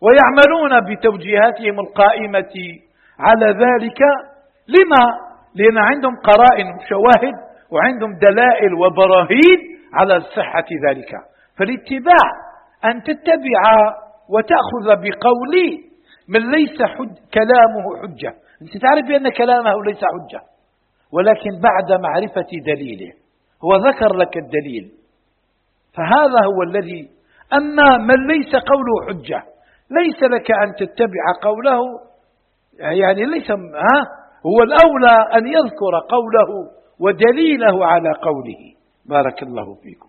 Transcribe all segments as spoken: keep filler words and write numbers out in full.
ويعملون بتوجيهاتهم القائمة على ذلك. لما؟ لأن عندهم قرائن وشواهد وعندهم دلائل وبراهين على صحة ذلك. فالاتباع أن تتبع وتأخذ بقول من ليس حج كلامه حجة. أنت تعرف بأن كلامه ليس حجة، ولكن بعد معرفة دليله هو ذكر لك الدليل، فهذا هو الذي. أما من ليس قوله حجة ليس لك أن تتبع قوله، يعني ليس ها هو الأولى أن يذكر قوله ودليله على قوله. بارك الله فيكم.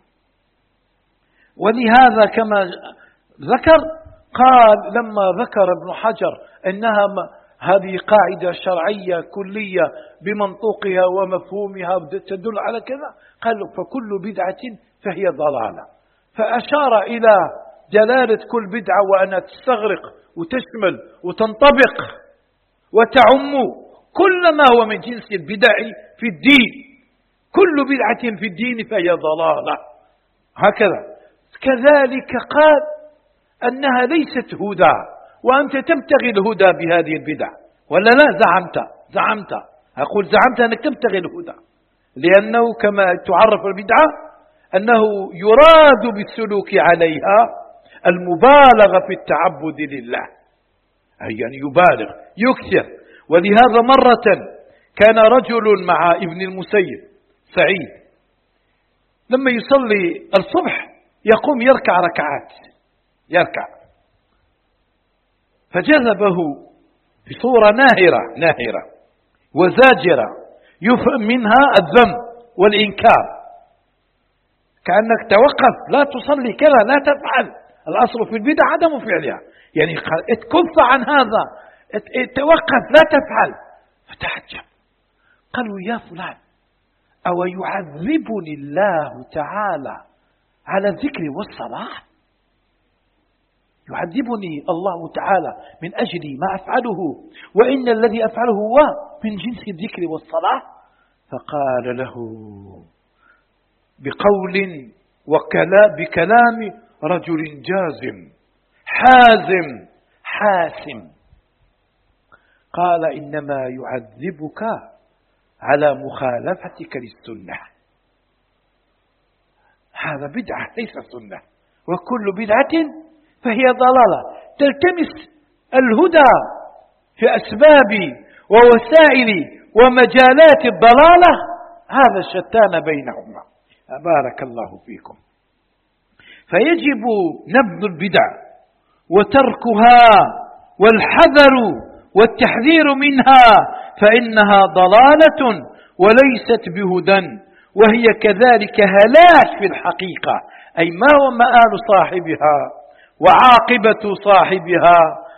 ولهذا كما ذكر قال لما ذكر ابن حجر أنها هذه قاعدة شرعية كلية بمنطوقها ومفهومها تدل على كذا، قال فكل بدعة فهي ضلالة، فأشار إلى جلالة كل بدعة وأنها تستغرق وتشمل وتنطبق وتعم كل ما هو من جنس البدع في الدين. كل بدعة في الدين فهي ضلالة. هكذا كذلك قال أنها ليست هدى، وأنت تبتغي الهدى بهذه البدع، ولا لا؟ زعمت زعمت أقول زعمت أنك تبتغي الهدى، لأنه كما تعرف البدعة أنه يراد بالسلوك عليها المبالغة في التعبد لله، أي يعني يبالغ يكثر. ولهذا مرة كان رجل مع ابن المسيب سعيد لما يصلي الصبح يقوم يركع ركعات يركع، فجذبه بصورة ناهرة ناهرة وزاجرة يفهم منها الذم والإنكار، كأنك توقف لا تصلي كذا لا تفعل، الأصل في البدع عدم فعلها، يعني اتكف عن هذا توقف لا تفعل. فتعجب قالوا يا فلان أو يعذبني الله تعالى على الذكر والصلاة؟ يعذبني الله تعالى من أجل ما أفعله وإن الذي أفعله هو من جنس الذكر والصلاة؟ فقال له بقول وكلام بكلام رجل جازم حازم حاسم، قال إنما يعذبك على مخالفتك للسنة. هذا بدعة ليس سنة، وكل بدعة فهي ضلالة. تلتمس الهدى في أسباب ووسائل ومجالات الضلالة، هذا الشتان بينهما. بارك الله فيكم. فيجب نبذ البدع وتركها والحذر والتحذير منها، فإنها ضلالة وليست بهدى، وهي كذلك هلاك في الحقيقة، أي ما هو مآل صاحبها وعاقبة صاحبها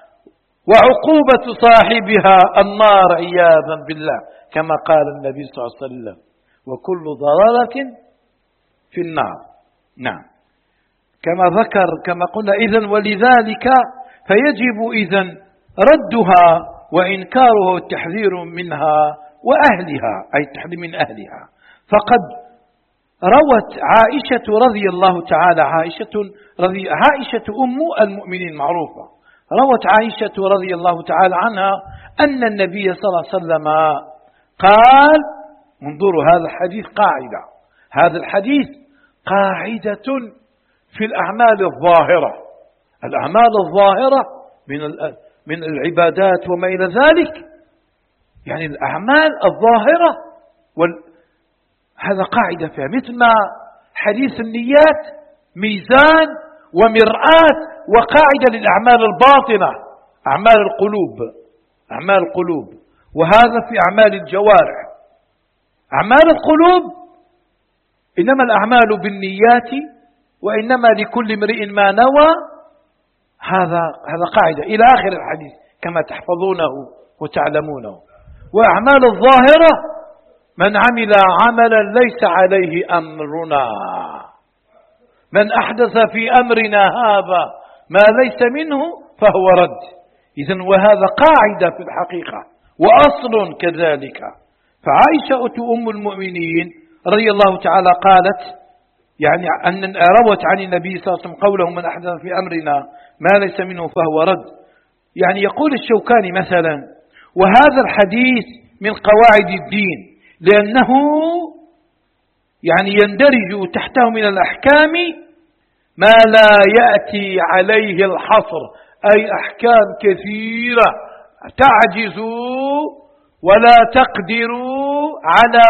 وعقوبة صاحبها النار عياذا بالله، كما قال النبي صلى الله عليه وسلم وكل ضلالة في النار. نعم كما ذكر كما قلنا. إذن ولذلك فيجب إذن ردها وإنكارها والتحذير منها وأهلها، أي التحذير من أهلها. فقد روت عائشة رضي الله تعالى عائشة رضي عائشة أم المؤمنين معروفة، روت عائشة رضي الله تعالى عنها أن النبي صلى الله عليه وسلم قال، انظروا هذا الحديث قاعدة، هذا الحديث قاعدة في الأعمال الظاهرة، الأعمال الظاهرة من من العبادات وما إلى ذلك، يعني الأعمال الظاهرة وال... هذا قاعدة فيها، مثل ما حديث النيات ميزان ومرآة وقاعدة للأعمال الباطنة، أعمال القلوب أعمال القلوب وهذا في أعمال الجوارح. أعمال القلوب إنما الأعمال بالنيات وإنما لكل امرئ ما نوى، هذا هذا قاعدة إلى آخر الحديث كما تحفظونه وتعلمونه. وأعمال الظاهرة من عمل عملا ليس عليه أمرنا، من أحدث في أمرنا هذا ما ليس منه فهو رد. إذن وهذا قاعدة في الحقيقة وأصل كذلك. فعائشة أم المؤمنين رضي الله تعالى قالت يعني أن روت عن النبي صلى الله عليه وسلم قوله: من أحدث في أمرنا ما ليس منه فهو رد. يعني يقول الشوكاني مثلا: وهذا الحديث من قواعد الدين، لأنه يعني يندرج تحته من الأحكام ما لا يأتي عليه الحصر، أي أحكام كثيرة تعجز ولا تقدر على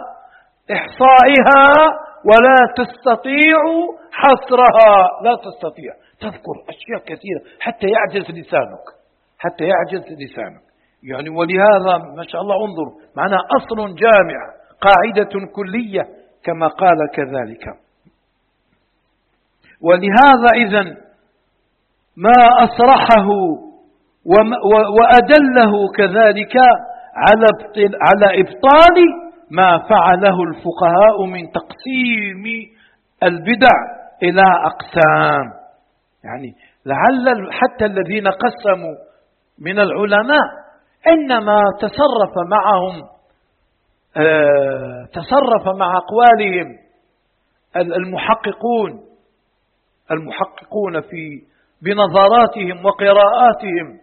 إحصائها ولا تستطيع حصرها، لا تستطيع تذكر أشياء كثيرة حتى يعجز لسانك، حتى يعجز لسانك يعني. ولهذا ما شاء الله انظر معنا أصل جامع، قاعدة كلية كما قال كذلك. ولهذا إذن ما أصرحه وأدله كذلك على إبطال ما فعله الفقهاء من تقسيم البدع إلى أقسام. يعني لعل حتى الذين قسموا من العلماء إنما تصرف معهم تصرف مع أقوالهم المحققون المحققون في بنظراتهم وقراءاتهم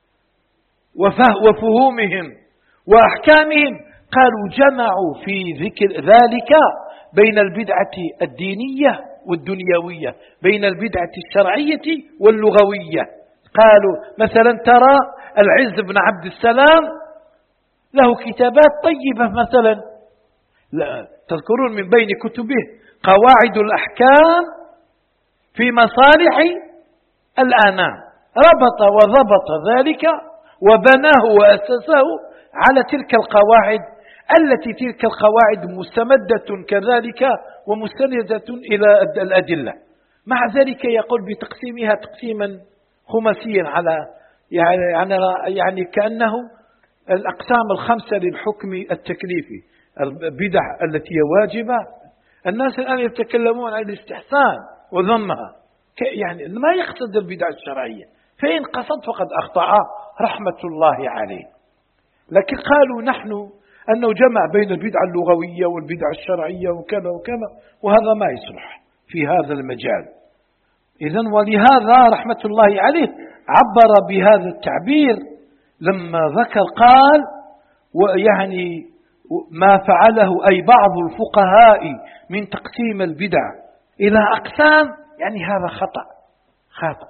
وفهومهم وأحكامهم، قالوا جمعوا في ذكر ذلك بين البدعة الدينية والدنيوية، بين البدعة الشرعية واللغوية. قالوا مثلا ترى العز بن عبد السلام له كتابات طيبة مثلا، لا تذكرون من بين كتبه قواعد الأحكام في مصالح الآنام، ربط وضبط ذلك وبناه وأسسه على تلك القواعد، التي تلك القواعد مستمدة كذلك ومستندة إلى الأدلة. مع ذلك يقول بتقسيمها تقسيما خماسيا على يعني, يعني كأنه الأقسام الخمسة للحكم التكليفي، البدع التي هي واجبة. الناس الآن يتكلمون عن الاستحسان وذمها، يعني ما يقصد البدع الشرعية، فإن قصد فقد أخطأ رحمة الله عليه. لكن قالوا نحن أنه جمع بين البدعة اللغوية والبدعة الشرعية وكذا وكذا، وهذا ما يصلح في هذا المجال. إذن ولهذا رحمة الله عليه عبر بهذا التعبير لما ذكر، قال ويعني ما فعله أي بعض الفقهاء من تقسيم البدع إلى أقسام، يعني هذا خطأ خطأ.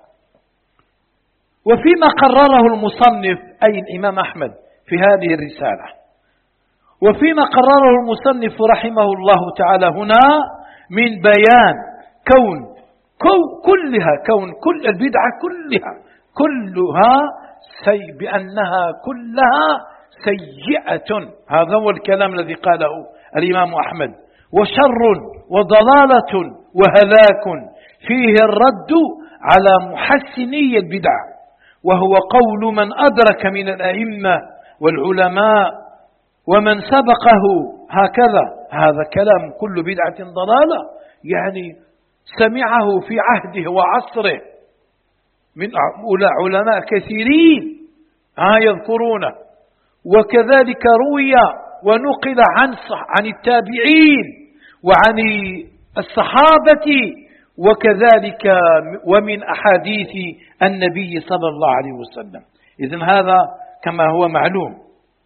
وفيما قرره المصنف أي الإمام أحمد في هذه الرسالة، وفيما قرره المصنف رحمه الله تعالى هنا من بيان كون كلها كون كل البدعة كلها كلها سي بأنها كلها سيئة، هذا هو الكلام الذي قاله الإمام أحمد، وشر وضلالة وهلاك فيه الرد على محسني البدع، وهو قول من أدرك من الأئمة والعلماء ومن سبقه هكذا. هذا كلام كل بدعة ضلالة، يعني سمعه في عهده وعصره من علماء كثيرين ها يذكرونه، وكذلك روي ونقل عن عن التابعين وعن الصحابة، وكذلك ومن أحاديث النبي صلى الله عليه وسلم. إذن هذا كما هو معلوم.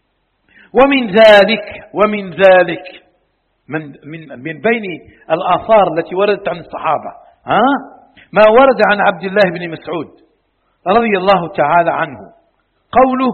ومن ذلك ومن ذلك من من من بين الآثار التي وردت عن الصحابة ها ما ورد عن عبد الله بن مسعود رضي الله تعالى عنه، قوله: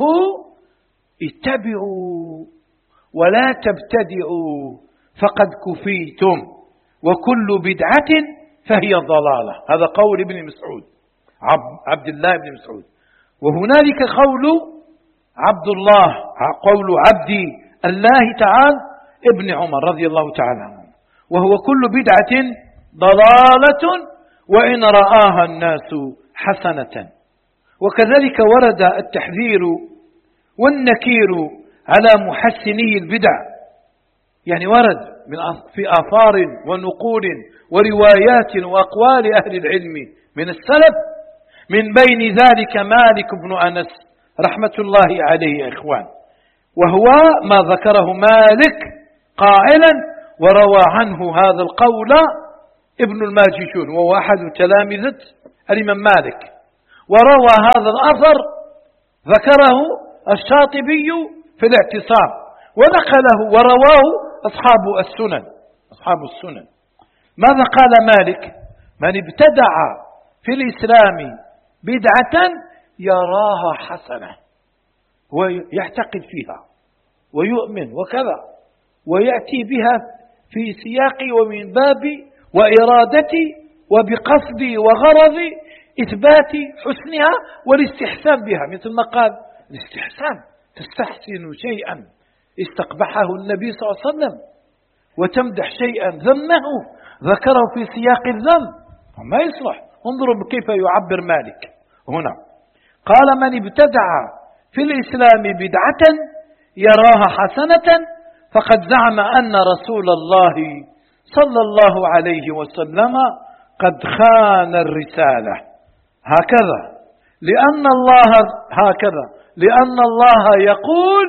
اتبعوا ولا تبتدعوا فقد كفيتم وكل بدعة فهي ضلالة. هذا قول ابن مسعود، عبد الله بن مسعود. وهنالك قول عبد الله، قول عبد الله تعالى ابن عمر رضي الله تعالى عنه، وهو كل بدعة ضلالة وإن رآها الناس حسنة. وكذلك ورد التحذير والنكير على محسني البدع، يعني ورد في آثار ونقول وروايات وأقوال أهل العلم من السلف، من بين ذلك مالك بن أنس رحمة الله عليه يا إخوان، وهو ما ذكره مالك قائلا وروى عنه هذا القول ابن الماجشون، وهو أحد تلامذة الإمام مالك، وروى هذا الأثر ذكره الشاطبي في الاعتصام، ونقله ورواه أصحاب السنن أصحاب السنن. ماذا قال مالك؟ من ابتدع في الإسلام بدعة يراها حسنة ويعتقد فيها ويؤمن وكذا، ويأتي بها في سياق ومن باب وإرادة وبقصد وغرض إثبات حسنها والاستحسان بها، مثل ما قال الاستحسان، تستحسن شيئا استقبحه النبي صلى الله عليه وسلم وتمدح شيئا ذمه ذكره في سياق الذم، ما يصلح. انظروا كيف يعبر مالك هنا. قال من ابتدع في الإسلام بدعة يراها حسنة فقد زعم أن رسول الله صلى الله عليه وسلم قد خان الرسالة، هكذا لأن الله هكذا لأن الله يقول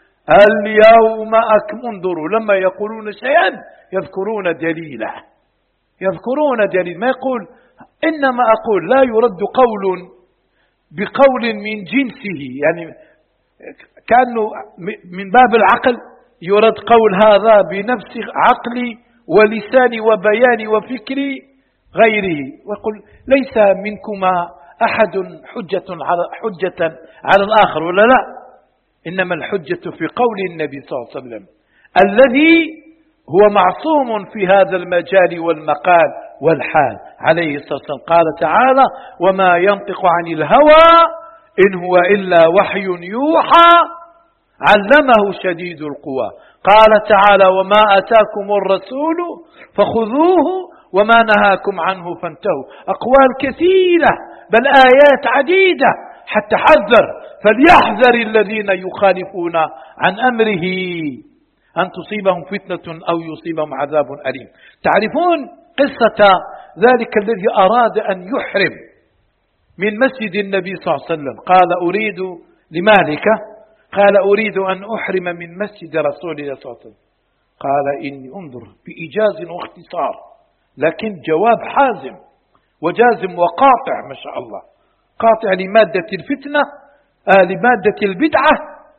اليوم أكمل. انظروا لما يقولون شيئا يذكرون دليله يذكرون دليل، ما يقول إنما أقول لا يرد قول بقول من جنسه، يعني كأنه من باب العقل يرد قول هذا بنفس عقلي ولساني وبياني وفكري غيره، ويقول ليس منكما أحد حجة على حجة على الآخر ولا لا، إنما الحجة في قول النبي صلى الله عليه وسلم الذي هو معصوم في هذا المجال والمقال والحال عليه الصلاة والسلام. قال تعالى وما ينطق عن الهوى إن هو إلا وحي يوحى علمه شديد القوى. قال تعالى وما أتاكم الرسول فخذوه وما نهاكم عنه فانتهوا. أقوال كثيرة بل آيات عديدة حتى حذر، فليحذر الذين يخالفون عن أمره أن تصيبهم فتنة أو يصيبهم عذاب أليم. تعرفون قصة ذلك الذي أراد أن يحرم من مسجد النبي صلى الله عليه وسلم؟ قال أريد لمالك قال أريد أن أحرم من مسجد رسول الله صلى الله عليه وسلم. قال إني انظر بإيجاز واختصار، لكن جواب حازم وجازم وقاطع ما شاء الله، قاطع لمادة الفتنة آه لمادة البدعة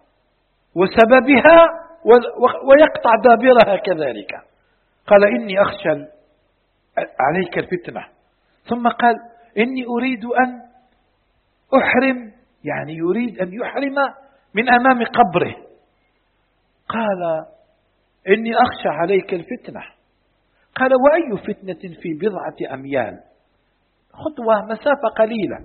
وسببها ويقطع دابرها كذلك. قال إني أخشى عليك الفتنة، ثم قال إني أريد أن أحرم، يعني يريد أن يحرم من أمام قبره. قال إني أخشى عليك الفتنة. قال وأي فتنة في بضعة أميال، خطوة مسافة قليلة.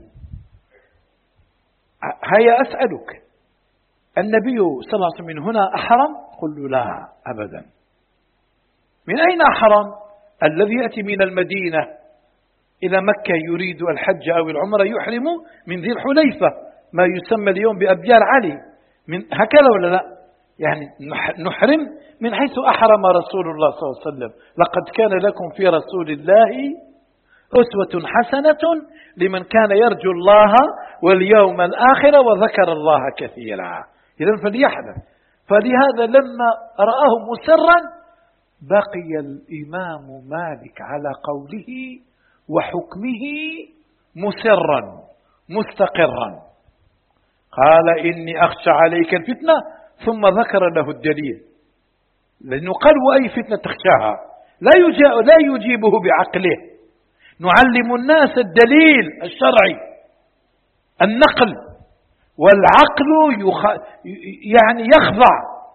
هيا أسألك النبي صلى الله عليه وسلم من هنا أحرم؟ قل له لا أبدا. من أين أحرم؟ الذي يأتي من المدينة إلى مكة يريد الحج أو العمرة يحرم من ذي الحليفة، ما يسمى اليوم بأبيار علي، من هكذا ولا لا؟ يعني نحرم من حيث أحرم رسول الله صلى الله عليه وسلم. لقد كان لكم في رسول الله أسوة حسنة لمن كان يرجو الله واليوم الآخر وذكر الله كثيرا. إذن فليحذر. فلهذا لما رآه مسرا بقي الإمام مالك على قوله وحكمه مسرا مستقرا. قال إني أخشى عليك الفتنة، ثم ذكر له الدليل، لأنه قال وأي فتنة تخشاها، لا لا يجيبه بعقله. نعلم الناس الدليل الشرعي النقل، والعقل يخ... يعني يخضع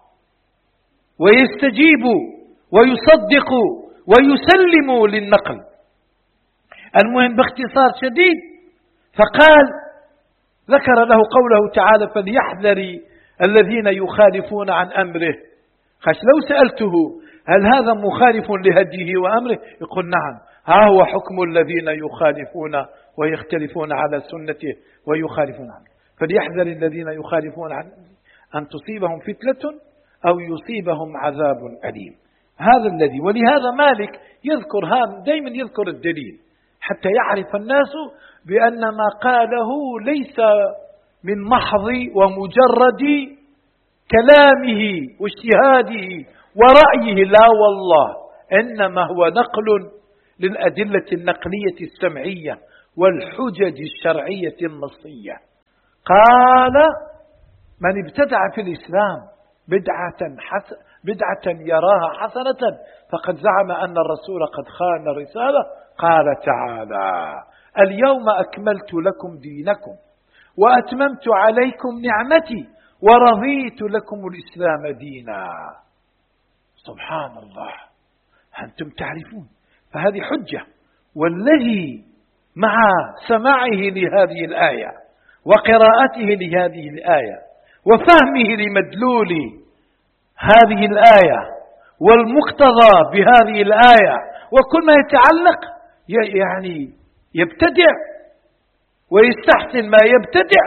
ويستجيب ويصدق ويسلم للنقل. المهم باختصار شديد، فقال ذكر له قوله تعالى فليحذر الذين يخالفون عن أمره. خش لو سألته هل هذا مخالف لهديه وأمره؟ يقول نعم، ها هو حكم الذين يخالفون ويختلفون على سنته ويخالفون عنه. فليحذر الذين يخالفون عن أن تصيبهم فتنة أو يصيبهم عذاب أليم. هذا الذي، ولهذا مالك يذكر هذا دائما، يذكر الدليل حتى يعرف الناس بأن ما قاله ليس من محض ومجرد كلامه واجتهاده ورأيه، لا والله، إنما هو نقل للأدلة النقلية السمعية والحجج الشرعية النصية. قال: من ابتدع في الإسلام بدعة, حس... بدعة يراها حسنة فقد زعم أن الرسول قد خان الرسالة. قال تعالى: اليوم أكملت لكم دينكم وأتممت عليكم نعمتي ورضيت لكم الإسلام دينا. سبحان الله، أنتم تعرفون، فهذه حجة. والذي مع سماعه لهذه الآية وقراءته لهذه الآية وفهمه لمدلول هذه الآية والمقتضى بهذه الآية وكل ما يتعلق، يعني يبتدع ويستحسن ما يبتدع،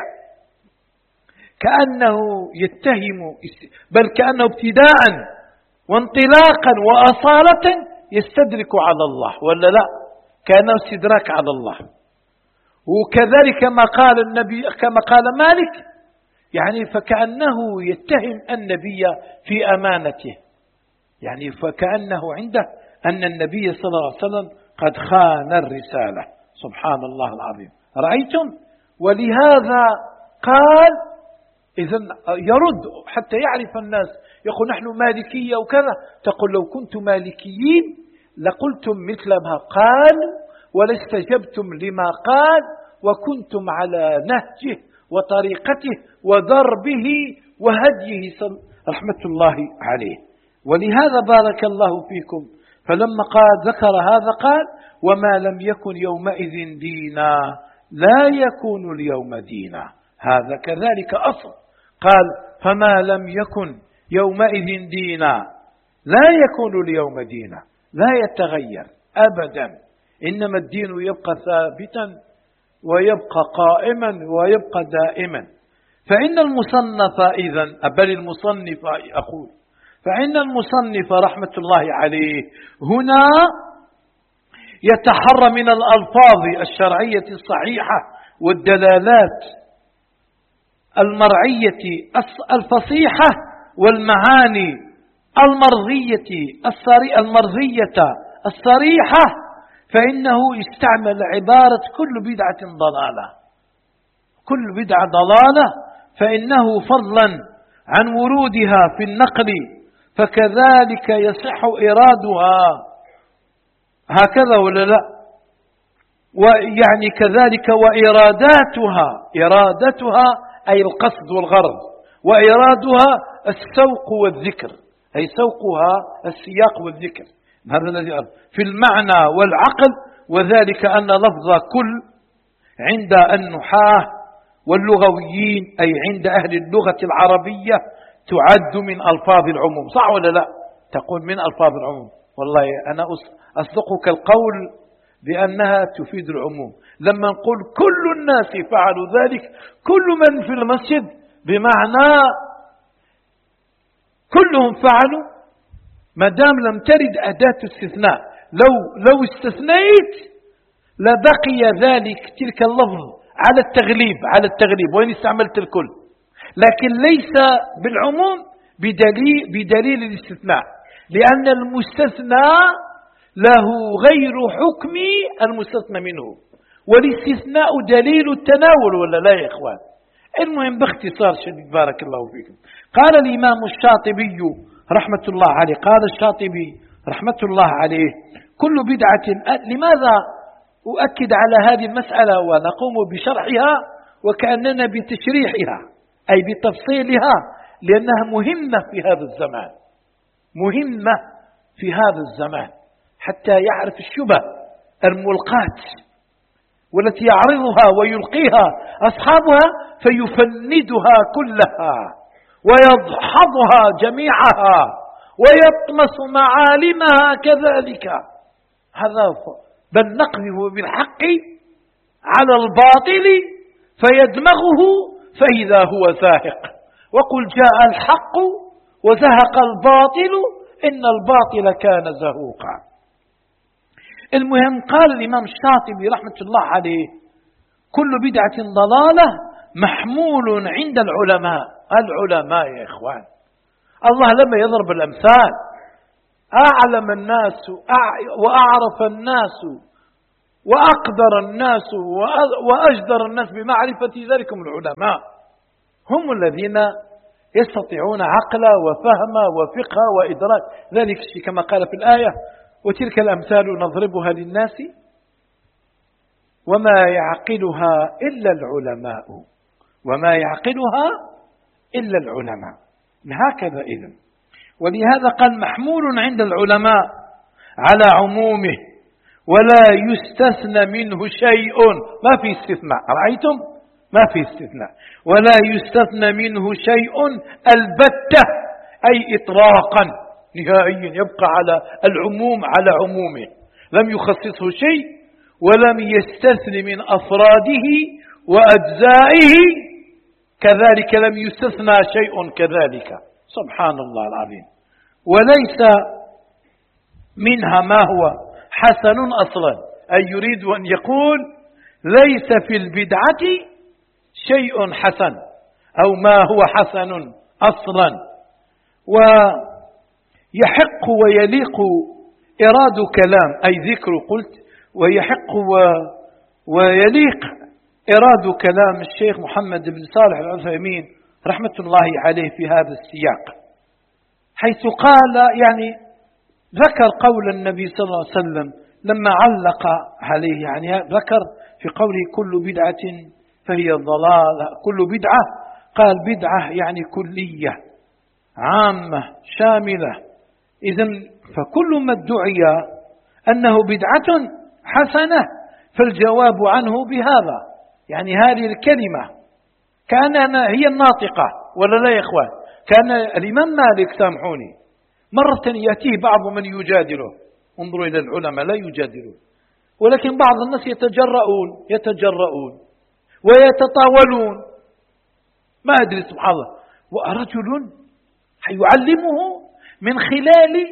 كأنه يتهم، بل كأنه ابتداء وانطلاقا وأصالة يستدرك على الله، ولا لا؟ كأنه استدراك على الله. وكذلك ما قال النبي كما قال مالك، يعني فكأنه يتهم النبي في أمانته، يعني فكأنه عنده أن النبي صلى الله عليه وسلم قد خان الرسالة. سبحان الله العظيم، رأيتم؟ ولهذا قال إذن يرد حتى يعرف الناس، يقول نحن مالكية وكذا، تقول لو كنت مالكيين لقلتم مثل ما قال ولاستجبتم لما قال وكنتم على نهجه وطريقته ودربه وهديه رحمة الله عليه. ولهذا بارك الله فيكم، فلما قال ذكر هذا قال: وما لم يكن يومئذ دينا لا يكون اليوم دينا. هذا كذلك أصل. قال: فما لم يكن يومئذ دينا لا يكون اليوم دينا، لا يتغير أبدا، إنما الدين يبقى ثابتا ويبقى قائما ويبقى دائما. فإن المصنف إذن بل المصنف أقول فإن المصنف رحمة الله عليه هنا يتحرى من الألفاظ الشرعية الصحيحة والدلالات المرعية الفصيحة والمعاني المرضية المرضية الصريحة، فإنه استعمل عبارة كل بدعة ضلالة. كل بدعة ضلالة، فإنه فضلا عن ورودها في النقل فكذلك يصح إرادها، هكذا ولا لا؟ ويعني كذلك وإراداتها، إرادتها أي القصد والغرض، وإرادها السوق والذكر، أي سوقها السياق والذكر، هذا الذي في المعنى والعقل. وذلك أن لفظ كل عند النحاة واللغويين أي عند أهل اللغة العربية تعد من ألفاظ العموم، صح ولا لا؟ تقول من ألفاظ العموم. والله أنا أصدقك القول بأنها تفيد العموم. لما نقول كل الناس فعلوا ذلك، كل من في المسجد، بمعنى كلهم فعلوا، ما دام لم ترد أداة استثناء. لو لو استثنيت لبقي ذلك تلك اللفظ على التغليب على التغليب وإن استعملت الكل، لكن ليس بالعموم بدليل بدليل الاستثناء، لأن المستثنى له غير حكم المستثنى منه، والاستثناء دليل التناول، ولا لا يا إخوان؟ المهم باختصار شديد بارك الله فيكم. قال الإمام الشاطبي رحمة الله عليه، قال الشاطبي رحمة الله عليه: كل بدعة. لماذا أؤكد على هذه المسألة ونقوم بشرحها وكأننا بتشريحها أي بتفصيلها؟ لأنها مهمة في هذا الزمان، مهمة في هذا الزمان حتى يعرف الشبه الملقات والتي يعرضها ويلقيها أصحابها فيفندها كلها ويدحضها جميعها ويطمس معالمها كذلك. هذا بل نقذف بالحق على الباطل فيدمغه فإذا هو زاهق، وقل جاء الحق وزهق الباطل إن الباطل كان زهوقا. المهم قال الإمام الشاطبي رحمة الله عليه: كل بدعة ضلالة محمول عند العلماء. العلماء يا إخوان، الله لما يضرب الأمثال أعلم الناس وأعرف الناس وأقدر الناس وأجدر الناس بمعرفة ذلك من العلماء، هم الذين يستطيعون عقلا وفهما وفقها وإدراك ذلك الشيء كما قال في الآية: وتلك الأمثال نضربها للناس وما يعقلها إلا العلماء وما يعقلها إلا العلماء. هكذا إذن. ولهذا قال: محمول عند العلماء على عمومه ولا يستثنى منه شيء. ما في استثناء، رأيتم؟ ما في استثناء. ولا يستثنى منه شيء البتة، أي إطلاقا نهائيا، يبقى على العموم على عمومه، لم يخصصه شيء ولم يستثن من أفراده وأجزائه، كذلك لم يستثنى شيء كذلك، سبحان الله العظيم. وليس منها ما هو حسن أصلا، أي يريد أن يقول ليس في البدعة شيء حسن أو ما هو حسن أصلا. ويحق ويليق إراد كلام، أي ذكر، قلت ويحق ويليق إراد كلام الشيخ محمد بن صالح العثيمين رحمة الله عليه في هذا السياق، حيث قال يعني ذكر قول النبي صلى الله عليه وسلم لما علق عليه، يعني ذكر في قوله كل بدعة فهي ضلالة، كل بدعة قال بدعة يعني كلية عامة شاملة. إذن فكل ما ادعي أنه بدعة حسنة فالجواب عنه بهذا، يعني هذه الكلمة كأنها هي الناطقة، ولا لا يا إخوان؟ كان الإمام مالك، سامحوني، مرة يأتيه بعض من يجادله، انظروا إلى العلماء لا يجادلون، ولكن بعض الناس يتجرؤون يتجرؤون ويتطاولون، ما أدري سبحان الله، ورجل يعلمه من خلال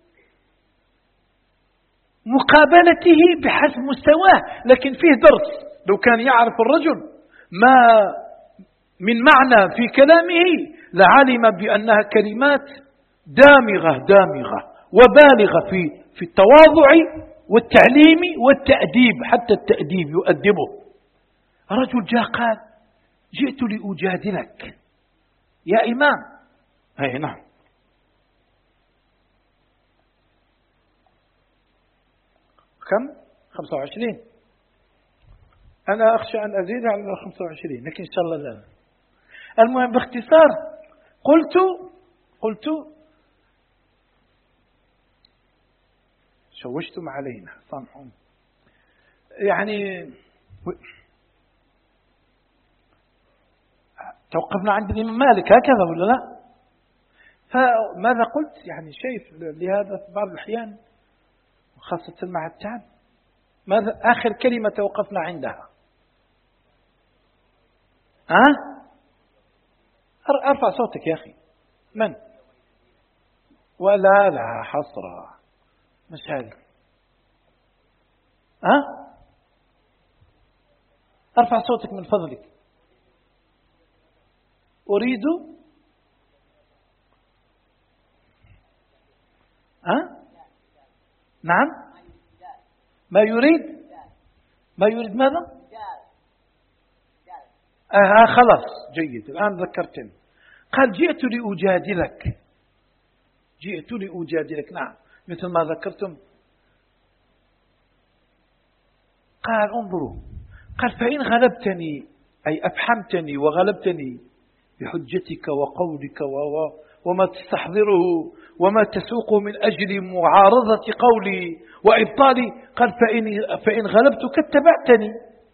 مقابلته بحسب مستواه، لكن فيه درس. لو كان يعرف الرجل ما من معنى في كلامه لعلم بأنها كلمات دامغة دامغة وبالغة في في التواضع والتعليم والتأديب، حتى التأديب يؤدبه. رجل جاء قال: جئت لأجادلك يا إمام. أي نعم. كم؟ خمسة وعشرين. أنا أخشى أن أزيد على خمسة وعشرين، لكن إن شاء الله لا. المهم باختصار قلت قلت شوشتم علينا، سامحون. يعني توقفنا عند الإمام مالك هكذا ولا لا؟ فماذا قلت؟ يعني شايف لهذا في بعض الأحيان خاصة مع التعب، ماذا آخر كلمة توقفنا عندها؟ ها؟ أرفع صوتك يا أخي. من؟ ولا لا حصرة، مش هذه. ها؟ أرفع صوتك من فضلك. أريد ها؟ نعم. ما يريد ما يريد ماذا؟ آه خلاص جيد، الآن ذكرتني. قال: جئت لأجادلك جئت لأجادلك نعم، مثل ما ذكرتم. قال: انظروا، قال: فإن غلبتني أي أفحمتني وغلبتني بحجتك وقولك وما تستحضره وما تسوقه من أجل معارضة قولي وإبطالي، قال: فإن, فإن غلبتك اتبعتني.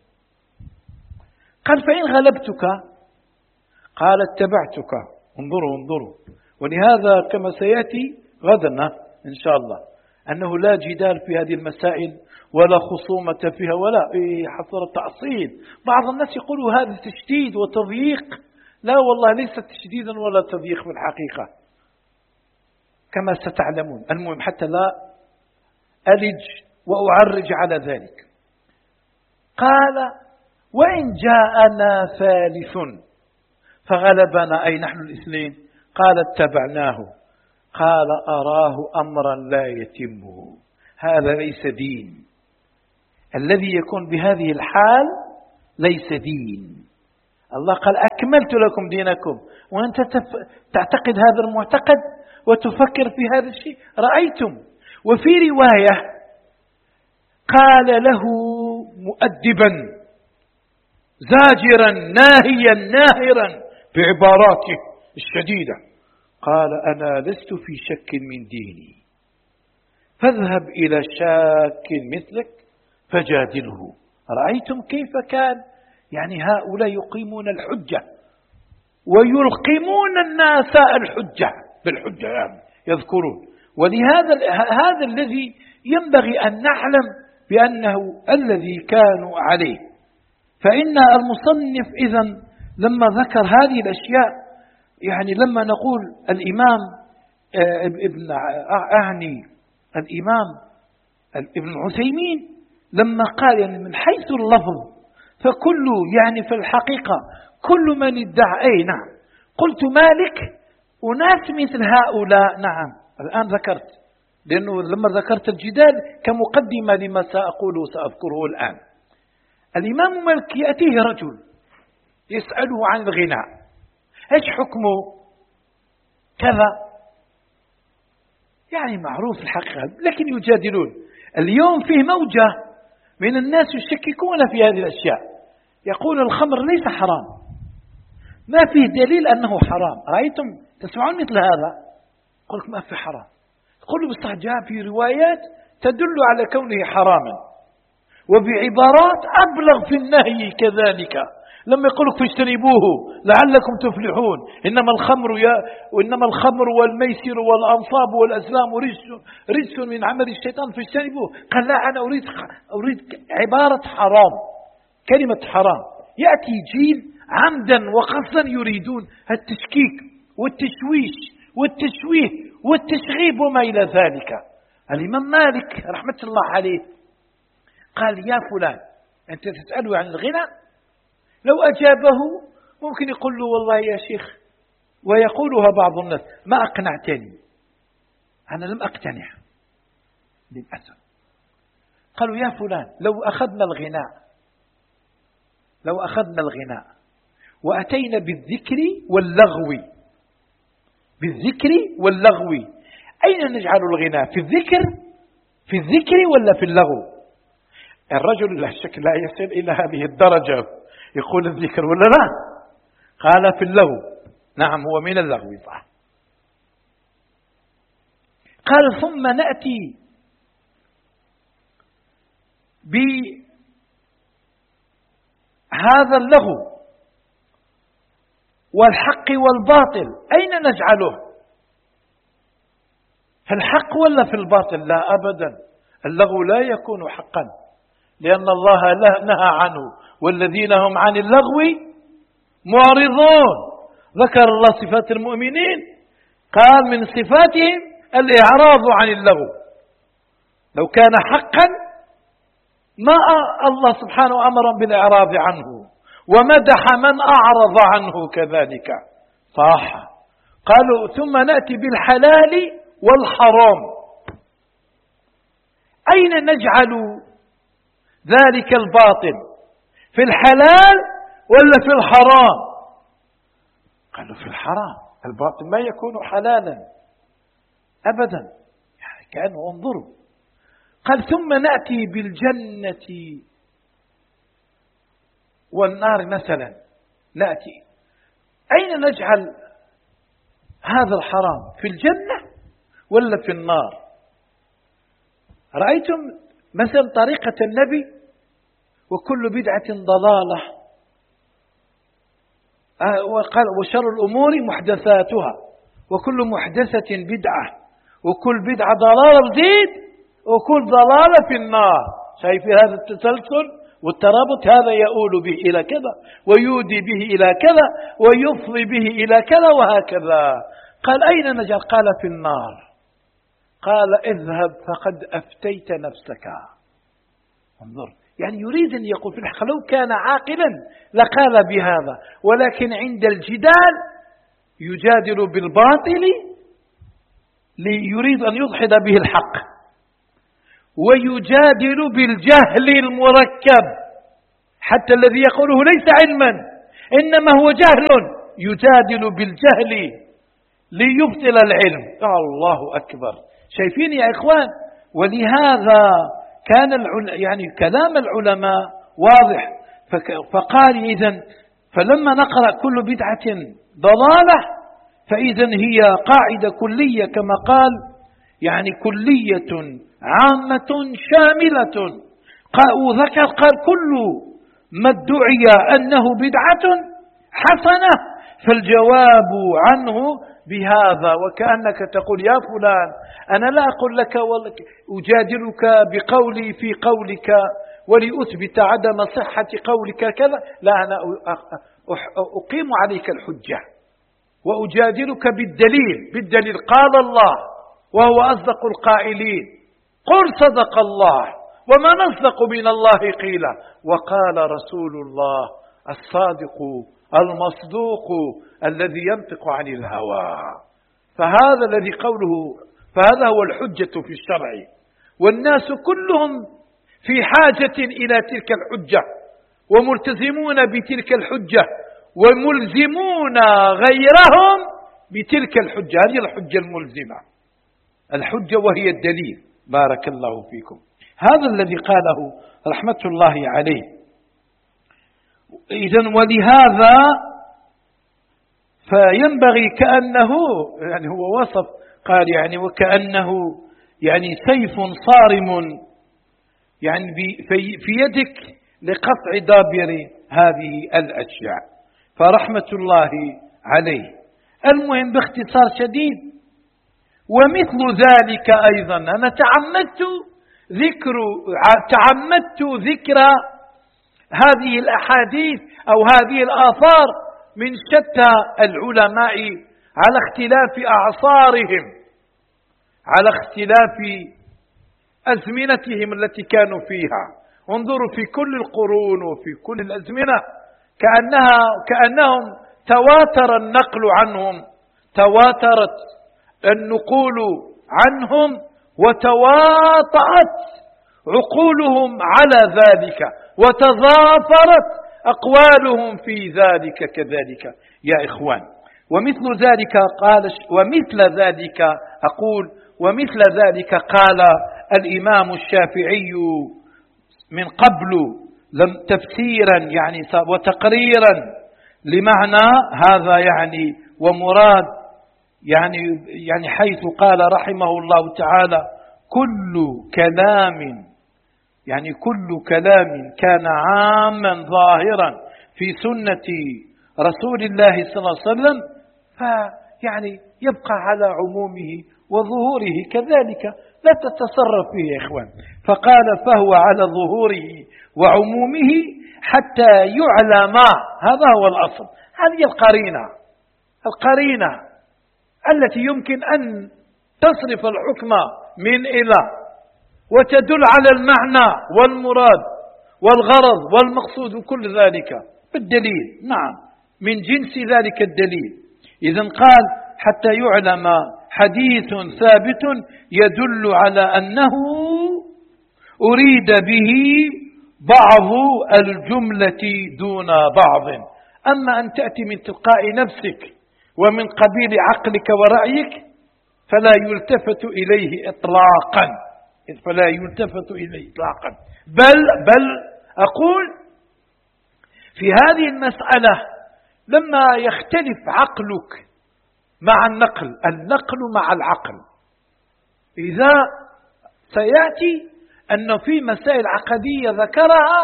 قال: فإن غلبتك، قال: اتبعتك. انظروا انظروا. ولهذا كما سيأتي غدا إن شاء الله أنه لا جدال في هذه المسائل ولا خصومة فيها ولا حصر التأصيل. بعض الناس يقولوا هذا تشديد وتضييق، لا والله ليس تشديدا ولا تضييق في الحقيقة كما ستعلمون. المهم حتى لا ألج وأعرج على ذلك. قال: وإن جاءنا ثالث فغلبنا، أي نحن الاثنين، قال: اتبعناه. قال أراه أمرا لا يتمه، هذا ليس دين، الذي يكون بهذه الحال ليس دين. الله قال أكملت لكم دينكم، وأنت تعتقد هذا المعتقد وتفكر في هذا الشيء. رأيتم. وفي رواية قال له مؤدبا زاجرا ناهيا ناهرا بعباراته الشديدة، قال أنا لست في شك من ديني، فاذهب إلى شاك مثلك فجادله. رأيتم كيف كان؟ يعني هؤلاء يقيمون الحجة ويلقمون الناس الحجة بالحجة، يعني يذكرون. ولهذا هذا الذي ينبغي أن نعلم بأنه الذي كانوا عليه. فإن المصنف إذن لما ذكر هذه الأشياء، يعني لما نقول الإمام ابن أعني الإمام ابن عثيمين لما قال يعني من حيث اللفظ فكل يعني في الحقيقة كل من ادعى، أي نعم قلت مالك وناس مثل هؤلاء، نعم الآن ذكرت، لأنه لما ذكرت الجدال كمقدمة لما سأقوله سأذكره الآن. الإمام مالك يأتيه رجل يسأله عن الغناء، ايش حكمه كذا، يعني معروف الحقيقة، لكن يجادلون. اليوم فيه موجة من الناس يشككون في هذه الأشياء، يقول الخمر ليس حرام، ما فيه دليل أنه حرام. رأيتم تسمعون مثل هذا؟ قلت ما في حرام، قلوا بصح جاء في روايات تدل على كونه حراما، وبعبارات أبلغ في النهي كذلك، لما يقولك فاجتنبوه لعلكم تفلحون، إنما الخمر يا وإنما الخمر والميسر والأنصاب والأزلام رجس رجس من عمل الشيطان فاجتنبوه. قال لا، أنا أريد أريد عبارة حرام، كلمة حرام. يأتي جيل عمدا وقصدا يريدون التشكيك والتشويش والتشويه والتشغيب وما إلى ذلك. الإمام مالك رحمة الله عليه قال يا فلان أنت تسأله عن الغنى، لو أجابه ممكن يقول له والله يا شيخ، ويقولها بعض الناس ما أقنعتني، أنا لم أقتنع للأسف. قالوا يا فلان لو أخذنا الغناء لو أخذنا الغناء وأتينا بالذكر واللغو بالذكر واللغو أين نجعل الغناء؟ في الذكر في الذكر ولا في اللغو؟ الرجل لا شك لا يصل إلى هذه الدرجة، يقول الذكر ولا لا؟ قال في اللغو. نعم هو من اللغو صح. قال ثم نأتي بهذا اللغو والحق والباطل أين نجعله؟ في الحق ولا في الباطل؟ لا أبدا، اللغو لا يكون حقا، لأن الله نهى عنه والذين هم عن اللغو معرضون. ذكر الله صفات المؤمنين، قال من صفاتهم الإعراض عن اللغو. لو كان حقا ما الله سبحانه أمر بالإعراض عنه، ومدح من أعرض عنه كذلك صح. قالوا ثم نأتي بالحلال والحرام، أين نجعل ذلك الباطل؟ في الحلال ولا في الحرام؟ قالوا في الحرام، الباطل ما يكون حلالا أبدا، يعني كأنه انظروا. قال ثم نأتي بالجنة والنار مثلا، نأتي أين نجعل هذا الحرام؟ في الجنة ولا في النار؟ رأيتم مثل طريقة النبي وكل بدعة ضلالة، وقال وشر الأمور محدثاتها وكل محدثة بدعة وكل بدعة ضلالة بزيد وكل ضلالة في النار. شايف هذا التسلسل والترابط؟ هذا يؤول به إلى كذا ويودي به إلى كذا ويفضي به إلى كذا وهكذا. قال أين نجعل؟ قال في النار. قال اذهب فقد أفتيت نفسك. انظر، يعني يريد أن يقول في الحق لو كان عاقلا لقال بهذا، ولكن عند الجدال يجادل بالباطل يريد أن يضحد به الحق، ويجادل بالجهل المركب، حتى الذي يقوله ليس علما إنما هو جهل، يجادل بالجهل ليبطل العلم. الله أكبر. شايفين يا إخوان؟ ولهذا كان يعني كلام العلماء واضح. فقال إذن فلما نقرأ كل بدعة ضلالة فإذن هي قاعدة كلية كما قال، يعني كلية عامة شاملة. وذكر قال كل ما ادعي أنه بدعة حسنة فالجواب عنه بهذا. وكأنك تقول يا فلان أنا لا أقول لك أجادلك بقولي في قولك ولأثبت عدم صحة قولك كذا، لا، أنا أقيم عليك الحجة وأجادلك بالدليل. بالدليل قال الله وهو أصدق القائلين، قل صدق الله وما نصدق من الله قيلا، وقال رسول الله الصادق المصدوق الذي ينطق عن الهوى. فهذا الذي قوله، فهذا هو الحجة في الشرع، والناس كلهم في حاجة إلى تلك الحجة وملتزمون بتلك الحجة وملزمون غيرهم بتلك الحجة. هذه الحجة الملزمة، الحجة وهي الدليل. بارك الله فيكم. هذا الذي قاله رحمة الله عليه. إذن ولهذا فينبغي كأنه يعني هو وصف قال يعني وكأنه يعني سيف صارم يعني في يدك لقطع دابر هذه الأشياء. فرحمة الله عليه. المهم باختصار شديد، ومثل ذلك أيضا أنا تعمدت ذكر تعمدت ذكر هذه الأحاديث أو هذه الآثار من شتى العلماء على اختلاف أعصارهم، على اختلاف أزمنتهم التي كانوا فيها. انظروا في كل القرون وفي كل الأزمنة كأنها كأنهم تواتر النقل عنهم، تواترت النقول عنهم وتواطأت عقولهم على ذلك وتضافرت أقوالهم في ذلك كذلك يا إخوان. ومثل ذلك قال ومثل ذلك أقول ومثل ذلك قال الإمام الشافعي من قبل لم تفسيرا يعني وتقريرا لمعنى هذا يعني ومراد يعني يعني حيث قال رحمه الله تعالى كل كلام يعني كل كلام كان عاما ظاهرا في سنة رسول الله صلى الله عليه وسلم فيعني يبقى على عمومه وظهوره كذلك، لا تتصرف فيه يا إخوان. فقال فهو على ظهوره وعمومه حتى يعلم، هذا هو الأصل. هذه القرينة القرينة التي يمكن أن تصرف الحكم من إلى وتدل على المعنى والمراد والغرض والمقصود وكل ذلك بالدليل، نعم من جنس ذلك الدليل. إذن قال حتى يعلم حديث ثابت يدل على أنه أريد به بعض الجملة دون بعض. أما أن تأتي من تلقاء نفسك ومن قبيل عقلك ورأيك فلا يلتفت إليه إطلاقا، فلا يلتفت إليه إطلاقا. بل بل أقول في هذه المسألة لما يختلف عقلك مع النقل، النقل مع العقل، إذا سيأتي أن في مسائل عقدية ذكرها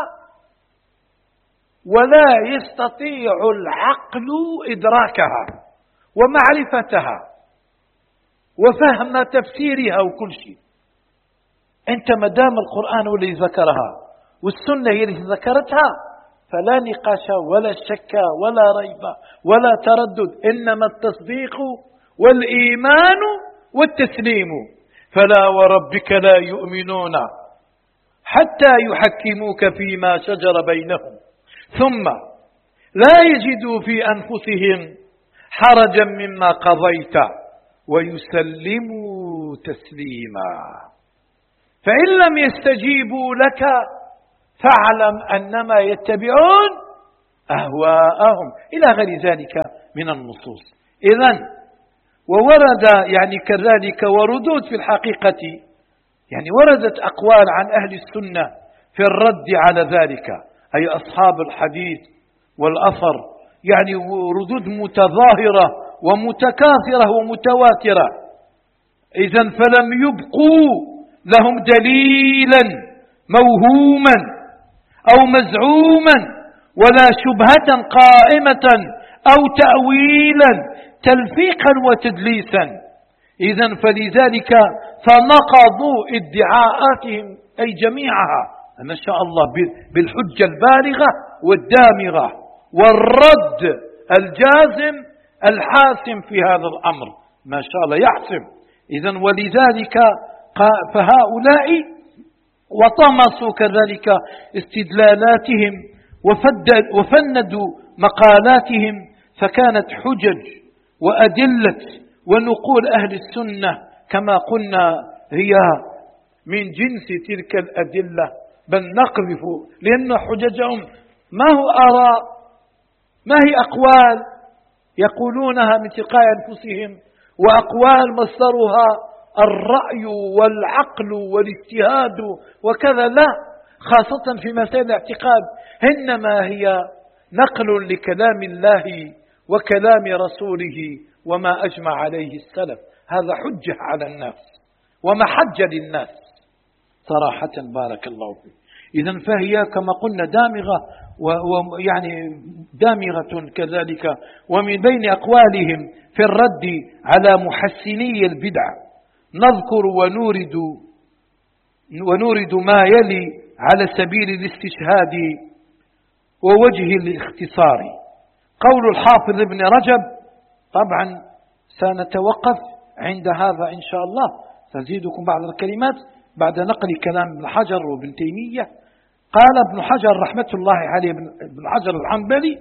ولا يستطيع العقل إدراكها ومعرفتها وفهم تفسيرها وكل شيء. أنت مدام القرآن هو الذي ذكرها والسنة هي التي ذكرتها فلا نقاش ولا شك ولا ريب ولا تردد، إنما التصديق والإيمان والتسليم. فلا وربك لا يؤمنون حتى يحكموك فيما شجر بينهم ثم لا يجدوا في أنفسهم حرجا مما قضيت ويسلموا تسليما. فإن لم يستجيبوا لك فاعلم أنما يتبعون أهواءهم إلى غير ذلك من النصوص. إذن وورد يعني كذلك وردود في الحقيقة، يعني وردت أقوال عن أهل السنة في الرد على ذلك، أي أصحاب الحديث والأثر، يعني ردود متظاهرة ومتكاثرة ومتواترة. إذن فلم يبقوا لهم دليلا موهوما أو مزعوما ولا شبهة قائمة أو تأويلا تلفيقا وتدليسا. إذن فلذلك فنقضوا ادعاءاتهم أي جميعها ما شاء الله بالحجة البالغة والدامغة والرد الجازم الحاسم في هذا الأمر ما شاء الله يحسم. إذن ولذلك فهؤلاء وطمسوا كذلك استدلالاتهم وفندوا مقالاتهم، فكانت حجج وأدلة ونقول أهل السنة كما قلنا هي من جنس تلك الأدلة، بل نقذف لأن حججهم ما هو آراء، ما هي أقوال يقولونها من تلقاء أنفسهم، وأقوال مصدرها الرأي والعقل والاجتهاد وكذا، لا، خاصة في مسائل الاعتقاد إنما هي نقل لكلام الله وكلام رسوله وما أجمع عليه السلف. هذا حجة على الناس ومحجة للناس صراحة بارك الله فيه. إذن فهي كما قلنا دامغة ويعني دامغة كذلك. ومن بين أقوالهم في الرد على محسني البدع نذكر ونورد ونورد ما يلي على سبيل الاستشهاد ووجه الاختصار. قول الحافظ ابن رجب، طبعا سنتوقف عند هذا إن شاء الله، سنزيدكم بعض الكلمات بعد نقل كلام ابن حجر وابن تيمية. قال ابن حجر رحمة الله عليه، ابن حجر الحنبلي: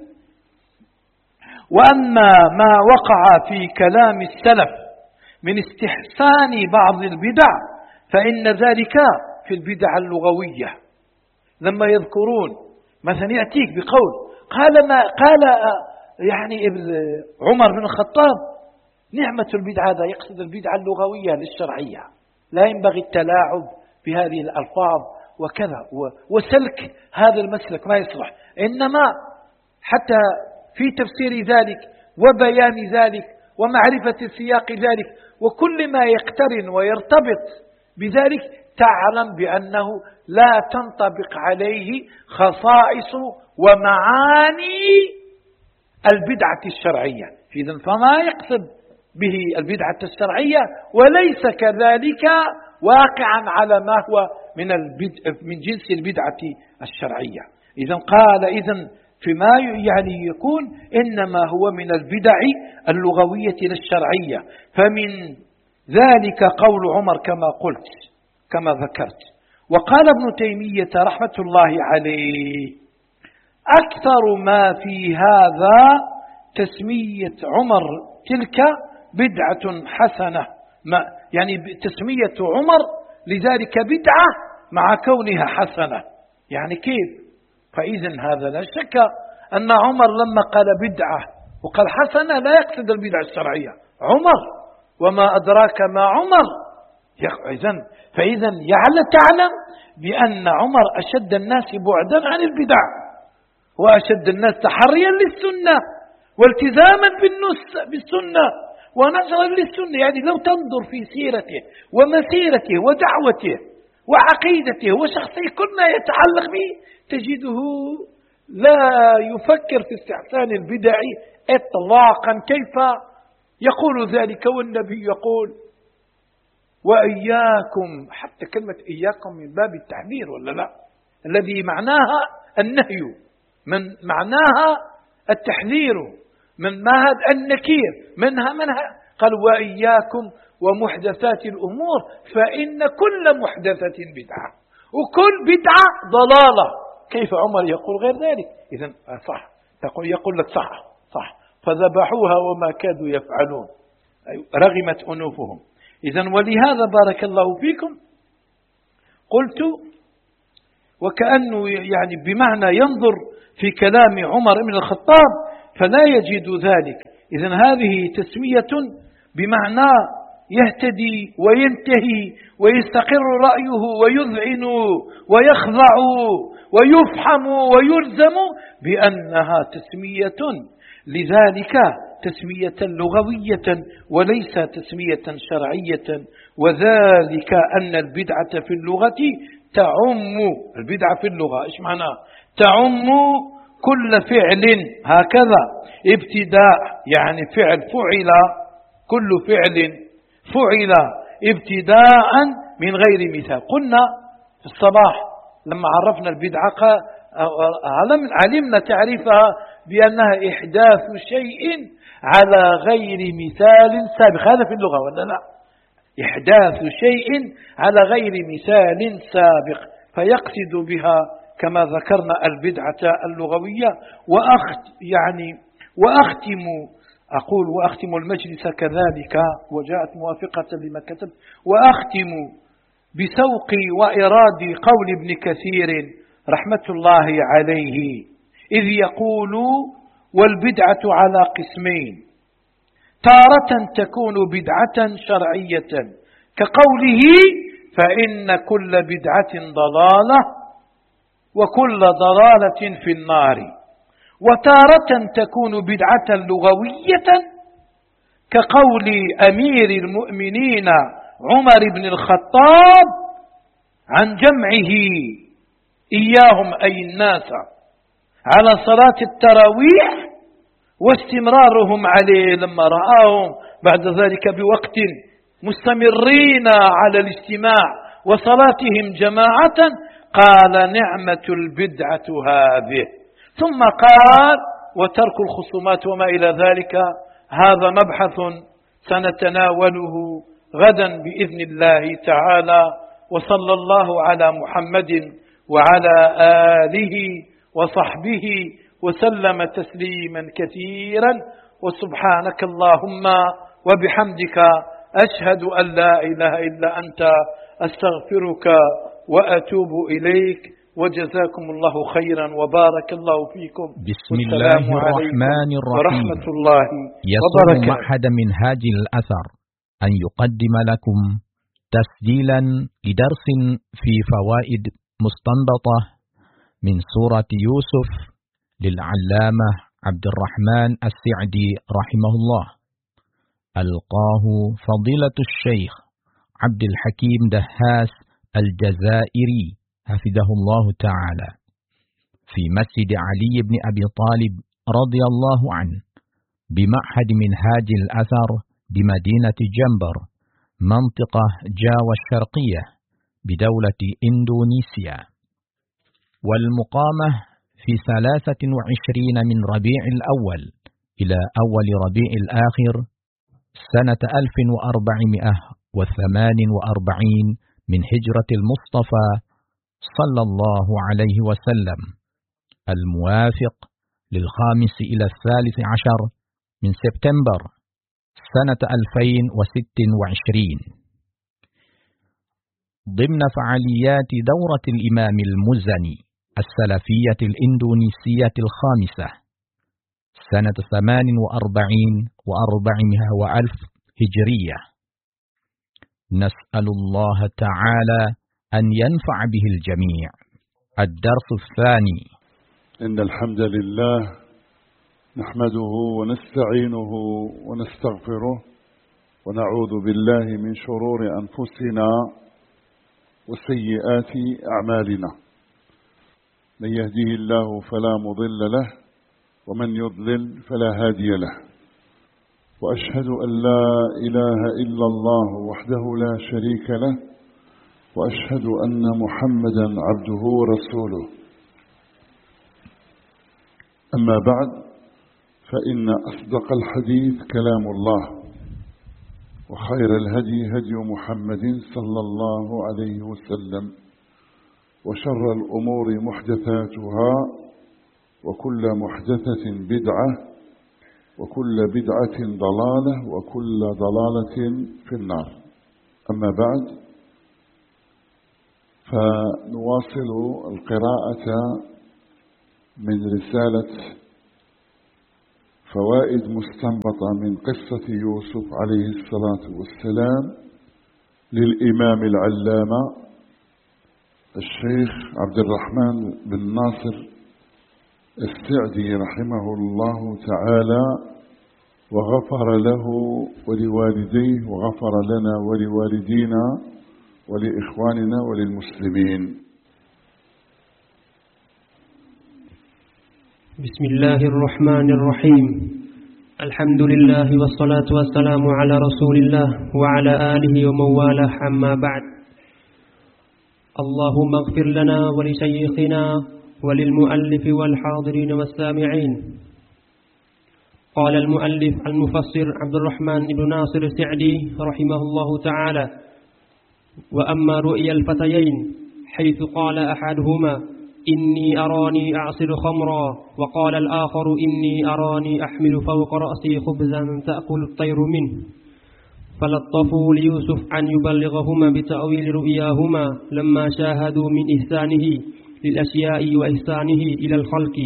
وأما ما وقع في كلام السلف من استحسان بعض البدع فإن ذلك في البدع اللغوية. لما يذكرون مثلا يأتيك بقول قال ما قال يعني ابن عمر بن الخطاب نعمة البدعة، هذا يقصد البدعة اللغوية للشرعية، لا ينبغي التلاعب بهذه الألفاظ وكذا وسلك هذا المسلك ما يصلح، إنما حتى في تفسير ذلك وبيان ذلك ومعرفة سياق ذلك وكل ما يقترن ويرتبط بذلك تعلم بأنه لا تنطبق عليه خصائص ومعاني البدعة الشرعية. إذن فما يقصد به البدعة الشرعية وليس كذلك واقعا على ما هو من البدع من جنس البدعة الشرعية. إذن قال إذن فيما يعني يكون إنما هو من البدع اللغوية للشرعية. فمن ذلك قول عمر كما قلت كما ذكرت. وقال ابن تيمية رحمة الله عليه: أكثر ما في هذا تسمية عمر تلك بدعة حسنة، ما يعني تسمية عمر لذلك بدعة مع كونها حسنة، يعني كيف؟ فإذن هذا لا شك أن عمر لما قال بدعة وقال حسنة لا يقصد البدعة الشرعية. عمر وما أدراك ما عمر. إذن فإذن تعلم بأن عمر أشد الناس بعدا عن البدع وأشد الناس تحريا للسنة والتزاما بالسنة ونشرا للسنة. يعني لو تنظر في سيرته ومسيرته ودعوته وعقيدته وشخصيه كل ما يتعلق به تجده لا يفكر في استحسان البدع إطلاقا. كيف يقول ذلك والنبي يقول وإياكم، حتى كلمة إياكم من باب التحذير ولا لا، الذي معناها النهي من معناها التحذير من ما هذا النكير منها منها قال وإياكم ومحدثات الأمور فإن كل محدثة بدعة وكل بدعة ضلالة. كيف عمر يقول غير ذلك؟ إذن صح، تقول يقول لك صح صح فذبحوها وما كادوا يفعلون، رغمت أنوفهم. إذن ولهذا بارك الله فيكم قلت وكأنه يعني بمعنى ينظر في كلام عمر بن الخطاب فلا يجد ذلك. إذن هذه تسمية بمعنى يهتدي وينتهي ويستقر رأيه ويذعن ويخضع ويفحم ويلزم بأنها تسمية، لذلك تسمية لغوية وليس تسمية شرعية. وذلك أن البدعة في اللغة تعم، البدعة في اللغة إيش معناها؟ تعم كل فعل، هكذا ابتداء يعني فعل فعل، كل فعل فعل ابتداء من غير مثال. قلنا في الصباح لما عرفنا البدعة علمنا تعريفها بأنها إحداث شيء على غير مثال سابق، هذا في اللغة ولا لا؟ إحداث شيء على غير مثال سابق، فيقصد بها كما ذكرنا البدعة اللغوية. وأخت يعني وأختم أقول وأختم المجلس كذلك، وجاءت موافقة لما كتب، وأختم بسوق وإراد قول ابن كثير رحمة الله عليه إذ يقول والبدعة على قسمين، تارة تكون بدعة شرعية كقوله فإن كل بدعة ضلالة وكل ضلالة في النار، وتارة تكون بدعة لغوية كقول أمير المؤمنين عمر بن الخطاب عن جمعه إياهم أي الناس على صلاة التراويح واستمرارهم عليه لما رآهم بعد ذلك بوقت مستمرين على الاستماع وصلاتهم جماعة، قال نعمة البدعة هذه. ثم قال وترك الخصومات وما إلى ذلك هذا مبحث سنتناوله غدا بإذن الله تعالى. وصلى الله على محمد وعلى آله وصحبه وسلم تسليما كثيرا. وسبحانك اللهم وبحمدك أشهد أن لا إله إلا أنت أستغفرك وأتوب إليك، وجزاكم الله خيرا وبارك الله فيكم. بسم الله الرحمن الرحيم. ورحمة الله يسر معهد منهاج الأثر أن يقدم لكم تسجيلا لدرس في فوائد مستنبطة من سورة يوسف للعلامة عبد الرحمن السعدي رحمه الله، ألقاه فضيلة الشيخ عبد الحكيم دهاس الجزائري حفظه الله تعالى في مسجد علي بن أبي طالب رضي الله عنه بمعهد منهاج الأثر بمدينة جنبر منطقة جاوة الشرقية بدولة إندونيسيا، والمقامة في ثلاثة وعشرين من ربيع الأول إلى أول ربيع الآخر سنة ألف وأربعمائة وثمان وأربعين من هجرة المصطفى صلى الله عليه وسلم، الموافق للخامس إلى الثالث عشر من سبتمبر سنة ألفين وست وعشرين، ضمن فعاليات دورة الإمام المزني السلفية الإندونيسية الخامسة سنة ثمان وأربعين وأربعمائة وألف هجرية. نسأل الله تعالى أن ينفع به الجميع. الدرس الثاني. إن الحمد لله نحمده ونستعينه ونستغفره ونعوذ بالله من شرور أنفسنا وسيئات أعمالنا، من يهديه الله فلا مضل له ومن يضلل فلا هادي له، وأشهد أن لا إله إلا الله وحده لا شريك له، وأشهد أن محمدا عبده ورسوله. أما بعد، فإن أصدق الحديث كلام الله، وخير الهدي هدي محمد صلى الله عليه وسلم، وشر الأمور محدثاتها، وكل محدثة بدعة، وكل بدعة ضلالة، وكل ضلالة في النار. أما بعد، فنواصل القراءة من رسالة فوائد مستنبطة من قصة يوسف عليه الصلاة والسلام للإمام العلامة الشيخ عبد الرحمن بن ناصر السعدي رحمه الله تعالى، وغفر له ولوالديه وغفر لنا ولوالدينا ولإخواننا وللمسلمين. بسم الله الرحمن الرحيم. الحمد لله والصلاة والسلام على رسول الله وعلى آله ومن والاه، أما بعد. اللهم اغفر لنا ولشيخنا وللمؤلف والحاضرين والسامعين. قال المؤلف المفسر عبد الرحمن بن ناصر السعدي رحمه الله تعالى: وأما رؤيا الفتيين حيث قال أحدهما إني أراني أعصر خمرا، وقال الآخر إني أراني أحمل فوق رأسي خبزا تأكل الطير منه، فلطفوا ليوسف أن يبلغهما بتأويل رؤياهما لما شاهدوا من إحسانه للأشياء وإحسانه إلى الخلق.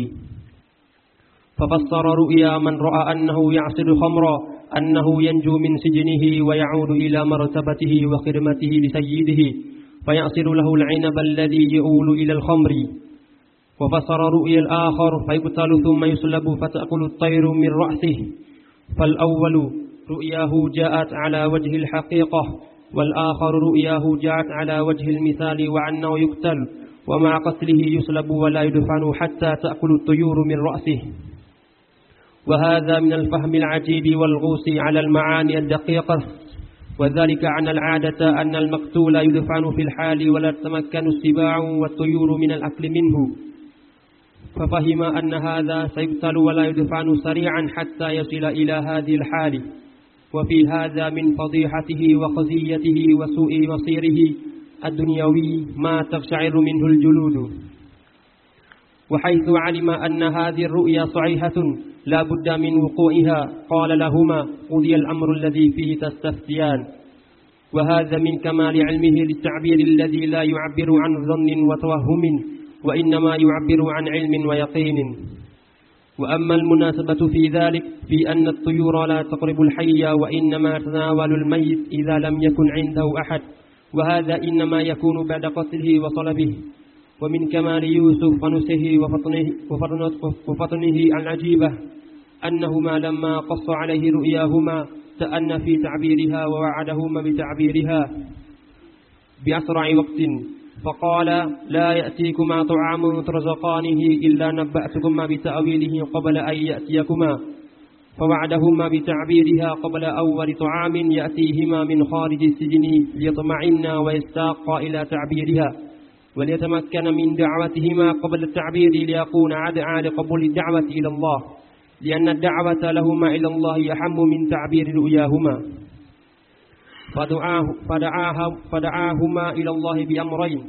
ففسر رؤيا من رأى أنه يعصر خمرا أنه ينجو من سجنه ويعود إلى مرتبته وخدمته لسيده فيعصر له العنب الذي يؤول إلى الخمر. وفسر رؤيا الآخر فيقتل ثم يصلب فتأكل الطير من رأسه. فالأول رؤياه جاءت على وجه الحقيقة، والآخر رؤياه جاءت على وجه المثال، وأنه يقتل ومع قتله يصلب ولا يدفن حتى تأكل الطيور من رأسه. وهذا من الفهم العجيب والغوص على المعاني الدقيقة، وذلك عن العادة أن المقتول يدفن في الحال ولا تتمكن السباع والطيور من الأكل منه، ففهم أن هذا سيقتل ولا يدفن سريعا حتى يصل إلى هذه الحال. وفي هذا من فضيحته وخزيته وسوء مصيره الدنيوي ما تقشعر منه الجلود. وحيث علم أن هذه الرؤيا صحيحة لا بد من وقوعها قال لهما: قضي الأمر الذي فيه تستفتيان. وهذا من كمال علمه للتعبير الذي لا يعبر عن ظن وتوهم، وإنما يعبر عن علم ويقين. وأما المناسبة في ذلك في أن الطيور لا تقرب الحي، وإنما تناول الميت إذا لم يكن عنده أحد، وهذا إنما يكون بعد قتله وصلبه. ومن كمال يوسف ونسه وفطنه, وفطنه العجيبة أنهما لما قص عليه رؤياهما تأنى في تعبيرها ووعدهما بتعبيرها بأسرع وقت، فقال: لا يأتيكما طعام ترزقانه إلا نبأتكما بتأويله قبل أن يأتيكما، فوعدهما بتعبيرها قبل أول طعام يأتيهما من خارج السجن ليطمعنا ويستاقا إلى تعبيرها وليتمكن من دعوتهما قبل التعبير ليكون عدعا لقبول الدعوة إلى الله، لأن الدعوة لهما إلى الله أحم من تعبير رؤياهما. فدعاه فدعاه فدعاهما إلى الله بأمرين: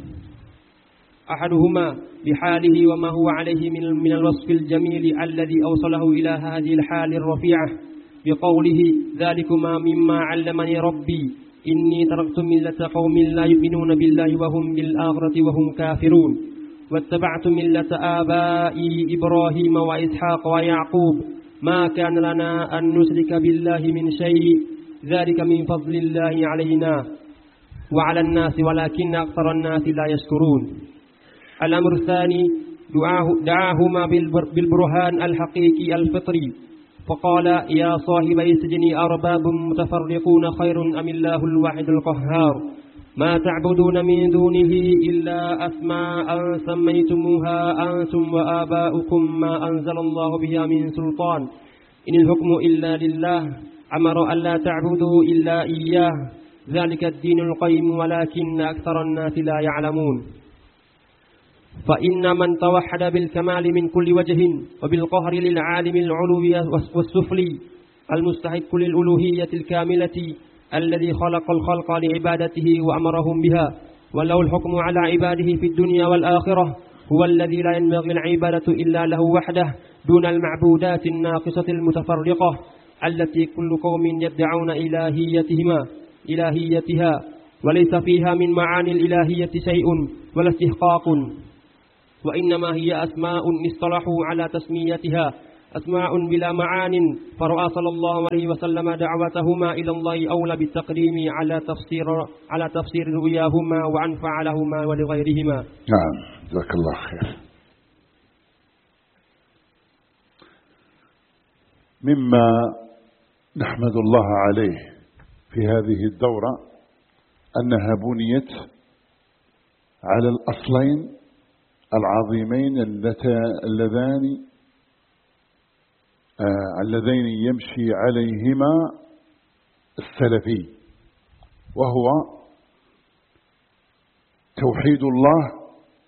أحدهما بحاله وما هو عليه من من الوصف الجميل الذي أوصله إلى هذه الحال الرفيعة بقوله: ذلكما مما علمني ربي إني تركت ملة قوم لا يؤمنون بالله وهم بالآخرة وهم كافرون، واتبعت ملة آبائي إبراهيم وإسحاق ويعقوب، ما كان لنا أن نشرك بالله من شيء، ذلك من فضل الله علينا وعلى الناس ولكن أكثر الناس لا يشكرون. الأمر الثاني دعاه دعاهما بالبرهان الحقيقي الفطري، فقال: يا صاحبي السجن أرباب متفرقون خير أم الله الواحد القهار، ما تعبدون من دونه إلا أسماء سميتموها أنتم وآباؤكم ما أنزل الله بها من سلطان، إن الحكم إلا لله، أمر ألا تعبدوا إلا إياه، ذلك الدين القيم ولكن أكثر الناس لا يعلمون. فإن من توحد بالكمال من كل وجه وبالقهر للعالم العلوي والسفلي المستحق للألوهية الكاملة الذي خلق الخلق لعبادته وأمرهم بها وله الحكم على عباده في الدنيا والآخرة، هو الذي لا ينبغي العبادة إلا له وحده دون المعبودات الناقصة المتفرقة التي كل قوم يدعون إلهيتهما إلهيتها وليس فيها من معاني الإلهية شيء ولا استحقاق، وإنما هي أسماء اصطلحوا على تسميتها أسماء بلا معان، فرأى صلى الله عليه وسلم دعوتهما إلى الله أولى بالتقديم على تفسير على تفسير رؤياهما وأنفع لهما ولغيرهما. نعم، جزاك الله خير. مما نحمد الله عليه في هذه الدورة أنها بنيت على الأصلين العظيمين اللذان آه اللذين يمشي عليهما السلفي، وهو توحيد الله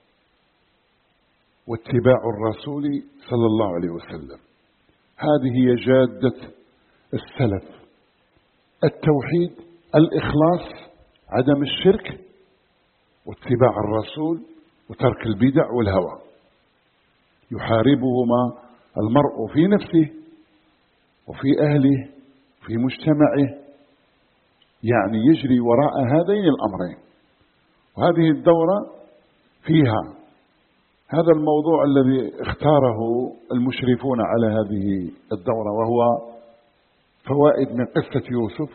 واتباع الرسول صلى الله عليه وسلم. هذه هي جادة السلف: التوحيد، الإخلاص، عدم الشرك، واتباع الرسول وترك البدع والهوى. يحاربهما المرء في نفسه وفي أهله في مجتمعه، يعني يجري وراء هذين الأمرين. وهذه الدورة فيها هذا الموضوع الذي اختاره المشرفون على هذه الدورة، وهو فوائد من قصة يوسف.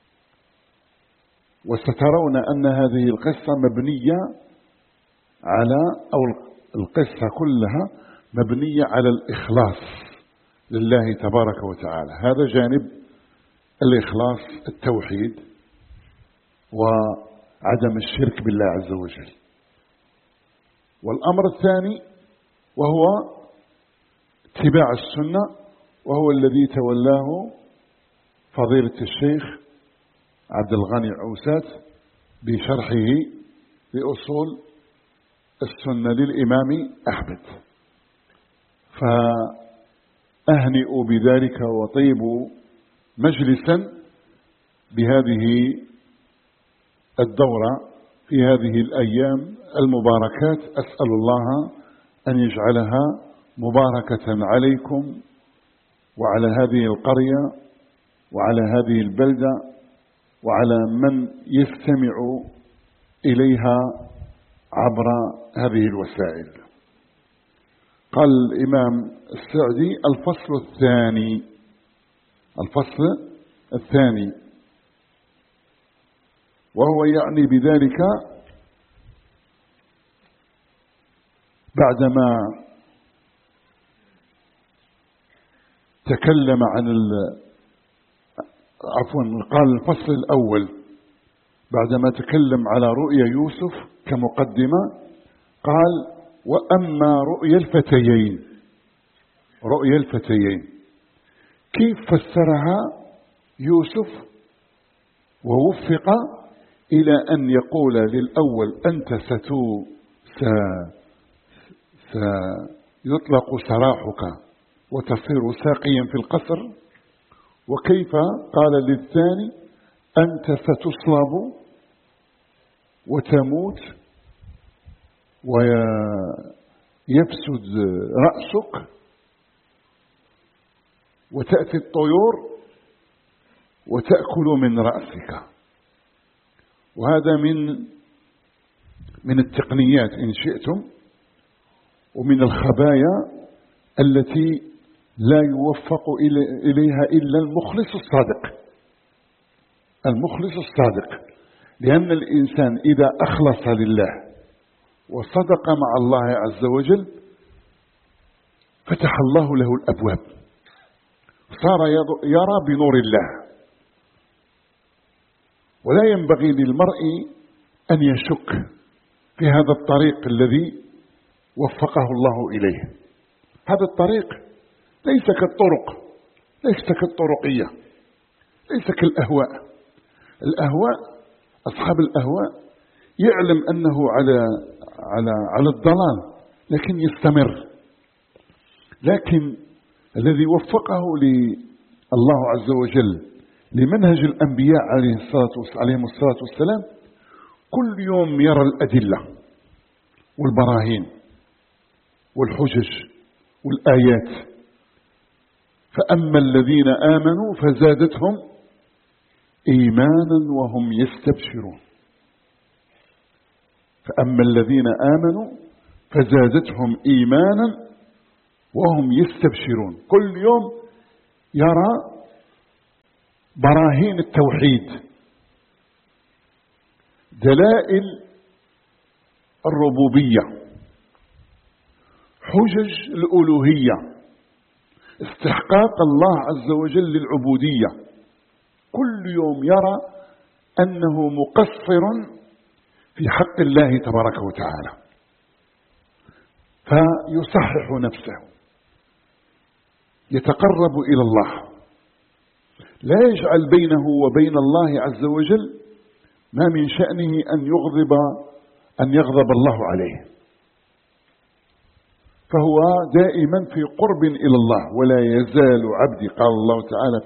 وسترون أن هذه القصة مبنية على أو القصة كلها مبنية على الإخلاص لله تبارك وتعالى. هذا جانب الإخلاص، التوحيد، وعدم الشرك بالله عز وجل. والأمر الثاني وهو اتباع السنة، وهو الذي تولاه فضيلة الشيخ عبد الغني عوسات بشرحه لأصول السنة للإمام أحمد. فأهنئوا بذلك وطيبوا مجلسا بهذه الدورة في هذه الأيام المباركات. أسأل الله أن يجعلها مباركة عليكم وعلى هذه القرية وعلى هذه البلدة وعلى من يستمع إليها عبر هذه الوسائل. قال الإمام السعدي: الفصل الثاني الفصل الثاني وهو يعني بذلك بعدما تكلم عن ال... عفوا قال الفصل الأول بعدما تكلم على رؤيا يوسف كمقدمة، قال: وأما رؤيا الفتيين رؤيا الفتيين كيف فسرها يوسف ووفق إلى أن يقول للأول: أنت ستو س... سيطلق سراحك وتصير ساقيا في القصر، وكيف قال للثاني: أنت ستصلب وتموت ويفسد رأسك وتأتي الطيور وتأكل من رأسك. وهذا من من التقنيات إن شئتم، ومن الخبايا التي لا يوفق إليها إلا المخلص الصادق المخلص الصادق لأن الإنسان إذا أخلص لله وصدق مع الله عز وجل فتح الله له الأبواب، صار يرى بنور الله. ولا ينبغي للمرء أن يشك في هذا الطريق الذي وفقه الله إليه. هذا الطريق ليس كالطرق ليس كالطرقية ليس كالأهواء. الأهواء أصحاب الأهواء يعلم أنه على على على الضلال لكن يستمر. لكن الذي وفقه لله عز وجل لمنهج الأنبياء عليهم الصلاة والسلام كل يوم يرى الأدلة والبراهين والحجج والآيات. فأما الذين آمنوا فزادتهم إيمانا وهم يستبشرون. فأما الذين آمنوا فزادتهم إيمانا وهم يستبشرون. كل يوم يرى براهين التوحيد، دلائل الربوبية، حجج الألوهية، استحقاق الله عز وجل للعبودية. كل يوم يرى أنه مقصر في حق الله تبارك وتعالى، فيصحح نفسه، يتقرب إلى الله، لا يجعل بينه وبين الله عز وجل ما من شأنه أن يغضب أن يغضب الله عليه، فهو دائما في قرب إلى الله. ولا يزال عبدي، قال الله تعالى